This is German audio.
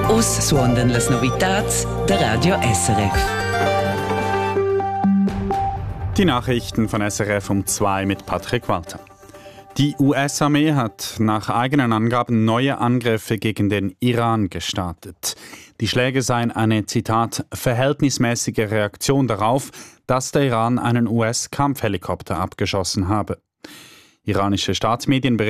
Us suondan las novitats der Radio SRF. Die Nachrichten von SRF um 2 mit Patrick Walter. Die US-Armee hat nach eigenen Angaben neue Angriffe gegen den Iran gestartet. Die Schläge seien eine, Zitat, verhältnismäßige Reaktion darauf, dass der Iran einen US-Kampfhelikopter abgeschossen habe. Iranische Staatsmedien berichten,